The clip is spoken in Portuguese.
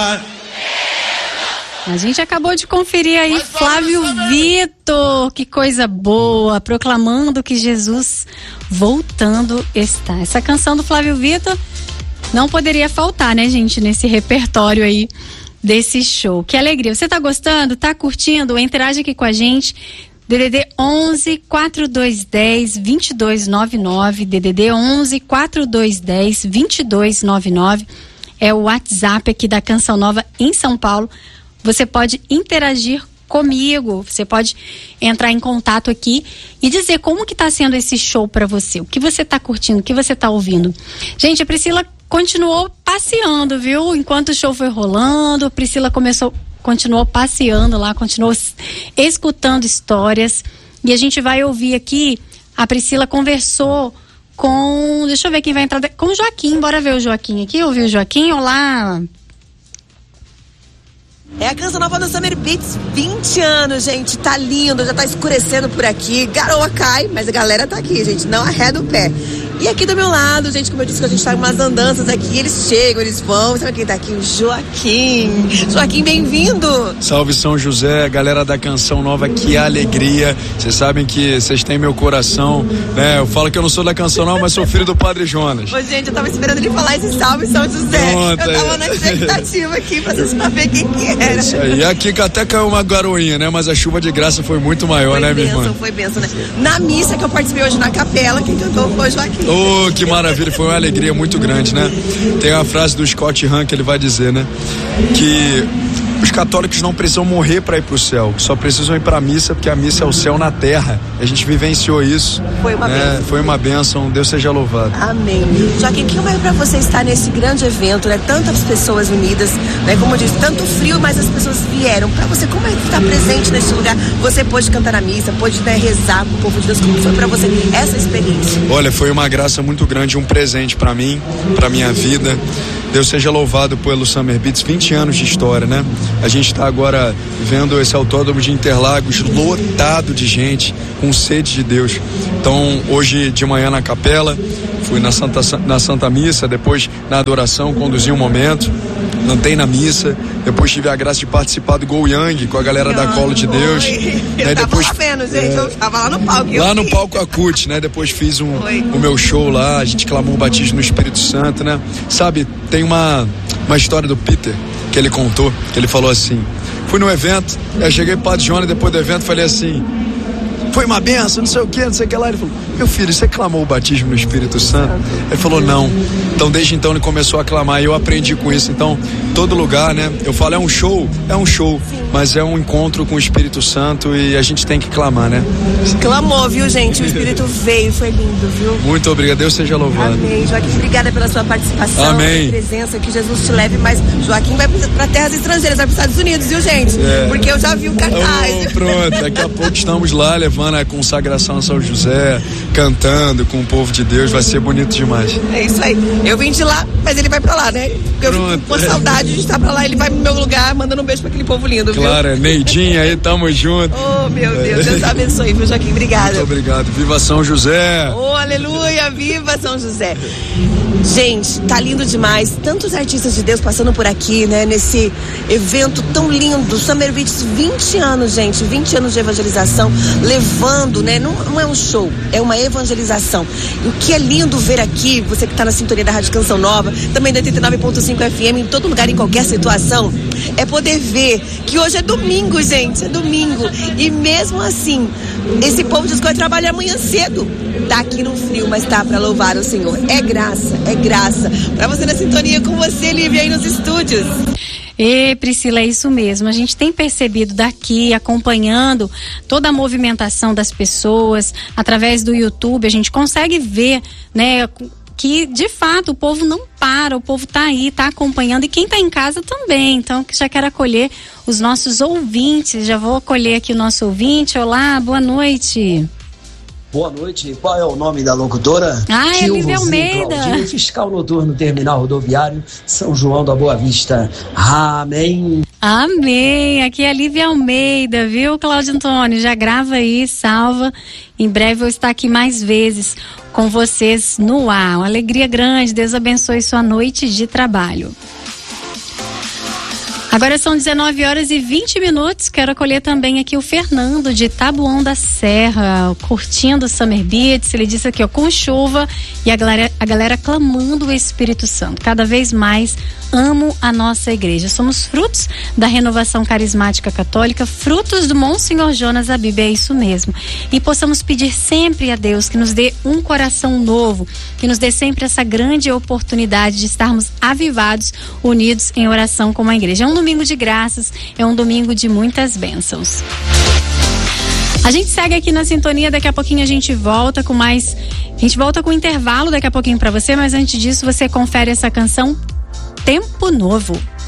A gente acabou de conferir aí Flávio Vitor, que coisa boa, proclamando que Jesus voltando está. Essa canção do Flávio Vitor não poderia faltar, né, gente, nesse repertório aí desse show. Que alegria. Você tá gostando? Tá curtindo? Interage aqui com a gente. DDD 11 4210 2299, DDD 11 4210 2299 é o WhatsApp aqui da Canção Nova em São Paulo. Você pode interagir comigo, você pode entrar em contato aqui e dizer como que tá sendo esse show para você, o que você tá curtindo, o que você tá ouvindo. Gente, a Priscila continuou passeando, viu? Enquanto o show foi rolando, a Priscila continuou passeando lá, continuou escutando histórias. E a gente vai ouvir aqui, a Priscila conversou com, deixa eu ver quem vai entrar, com o Joaquim. Bora ver o Joaquim aqui, ouvir o Joaquim. Olá! É a Canção Nova do Summer Beats, 20 anos, gente, tá lindo, já tá escurecendo por aqui, garoa cai, mas a galera tá aqui, gente, não arreda o pé. E aqui do meu lado, gente, como eu disse que a gente tá em umas andanças aqui, eles chegam, eles vão, sabe quem tá aqui? O Joaquim. Joaquim, bem-vindo! Salve São José, galera da Canção Nova, que alegria, vocês sabem que vocês têm meu coração, né? Eu falo que eu não sou da Canção Nova, mas sou filho do Padre Jonas. Ô, gente, eu tava esperando ele falar esse salve São José. Pronto, eu tava na expectativa aqui pra você saber quem que era. Isso aí, aqui até caiu uma garoinha, né? Mas a chuva de graça foi muito maior, né, minha irmã? Foi bênção, né? Na missa que eu participei hoje na capela, quem cantou foi o Joaquim. Oh, que maravilha, foi uma alegria muito grande, né? Tem uma frase do Scott Hahn que ele vai dizer, né? Que os católicos não precisam morrer para ir para o céu, só precisam ir para a missa, porque a missa é o céu na terra. A gente vivenciou isso. Foi uma bênção. Foi uma bênção, Deus seja louvado. Amém. Joaquim, que é para você estar nesse grande evento, né? Tantas pessoas unidas, né? Como eu disse, tanto frio, mas as pessoas vieram. Para você, como é estar presente nesse lugar? Você pôde cantar na missa, pôde, né, rezar com o povo de Deus. Como foi para você essa experiência? Olha, foi uma graça muito grande, um presente para mim, para minha vida. Deus seja louvado pelo Summer Beats, 20 anos de história, né? A gente está agora vendo esse autódromo de Interlagos lotado de gente, com sede de Deus. Então, hoje de manhã na capela, fui na Santa Missa, depois na adoração, conduzi um momento, cantei na missa, depois tive a graça de participar do Go Young com a galera da Colo de Deus. Eu tava lá vendo, gente, eu tava lá no palco. Lá no palco Acute, né? Depois fiz o meu show lá, a gente clamou o batismo no Espírito Santo, né? Sabe, tem uma história do Peter que ele contou, que ele falou assim: fui no evento, eu cheguei pro Padre Jonas depois do evento, falei assim: foi uma benção, não sei o que lá. Ele falou: meu filho, você clamou o batismo no Espírito Santo? Ele falou: não. Então desde então ele começou a clamar e eu aprendi com isso. Então todo lugar, né? Eu falo, é um show, mas é um encontro com o Espírito Santo e a gente tem que clamar, né? Clamou, viu, gente? O Espírito veio, foi lindo, viu? Muito obrigado, Deus seja louvado. Amém. Joaquim, obrigada pela sua participação, amém, pela presença, que Jesus te leve, mas Joaquim vai para terras estrangeiras, vai para os Estados Unidos, viu, gente? Porque eu já vi o cartaz. Pronto, daqui a pouco estamos lá levando a consagração a São José, cantando com o povo de Deus, vai ser bonito demais. É isso aí. Eu vim de lá, mas ele vai pra lá, né? Porque eu fico com saudade de estar pra lá, ele vai pro meu lugar, mandando um beijo pra aquele povo lindo, viu? Claro, Neidinha aí, tamo junto. Oh, meu Deus, Deus abençoe, viu, Joaquim? Obrigada. Muito obrigado. Viva São José! Oh, aleluia, viva São José! Gente, tá lindo demais. Tantos artistas de Deus passando por aqui, né? Nesse evento tão lindo. Summer Beats, 20 anos, gente. 20 anos de evangelização. Levando, né? Não é um show, é uma evangelização. E o que é lindo ver aqui, você que tá na sintonia da Rádio Canção Nova, também da 89.5 FM, em todo lugar, em qualquer situação, é poder ver que hoje é domingo, gente. É domingo. E mesmo assim, esse povo diz que vai trabalhar amanhã cedo. Tá aqui no frio, mas tá pra louvar o Senhor. É graça, é graça. Pra você na sintonia com você, Lívia, aí nos estúdios. Priscila, é isso mesmo. A gente tem percebido daqui, acompanhando toda a movimentação das pessoas, através do YouTube, a gente consegue ver, né, que de fato o povo não para, o povo tá aí, tá acompanhando, e quem tá em casa também. Então, já quero acolher os nossos ouvintes. Já vou acolher aqui o nosso ouvinte. Olá, boa noite. Boa noite, qual é o nome da locutora? É Lívia Almeida. Claudinho, fiscal noturno, terminal rodoviário, São João da Boa Vista. Amém. Amém. Aqui é a Lívia Almeida, viu, Cláudio Antônio? Já grava aí, salva. Em breve eu vou estar aqui mais vezes com vocês no ar. Uma alegria grande. Deus abençoe sua noite de trabalho. Agora são 19h20. Quero acolher também aqui o Fernando de Taboão da Serra, curtindo o Summer Beats. Ele disse aqui, ó, com chuva e a galera clamando o Espírito Santo. Cada vez mais amo a nossa igreja. Somos frutos da renovação carismática católica, frutos do Monsenhor Jonas Abib, é isso mesmo. E possamos pedir sempre a Deus que nos dê um coração novo, que nos dê sempre essa grande oportunidade de estarmos avivados, unidos em oração como a igreja. É um domingo de graças, é um domingo de muitas bênçãos. A gente segue aqui na sintonia, daqui a pouquinho a gente volta com mais... A gente volta com um intervalo daqui a pouquinho pra você, mas antes disso você confere essa canção Tempo Novo.